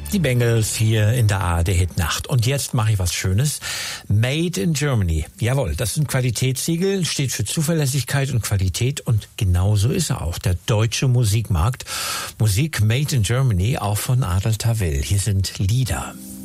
Die Bengals hier in der ARD-Hit-Nacht. Und jetzt mache ich was Schönes. Made in Germany. Jawohl, das ist ein Qualitätssiegel, steht für Zuverlässigkeit und Qualität. Und genauso ist er auch. Der deutsche Musikmarkt. Musik Made in Germany, auch von Adel Tawil. Hier sind Lieder.